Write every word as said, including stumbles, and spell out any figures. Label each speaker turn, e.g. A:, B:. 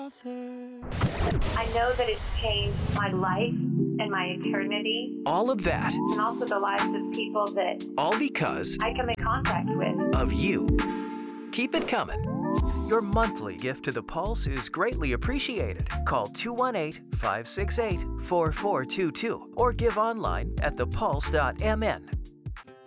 A: I know that it's changed my life and my eternity,
B: All of that,
A: and also the lives of people that
B: all because
A: I come in contact with.
B: of you. Keep it coming. Your monthly gift to the Pulse is greatly appreciated. Call two one eight, five six eight, four four two two or give online at the pulse dot m n.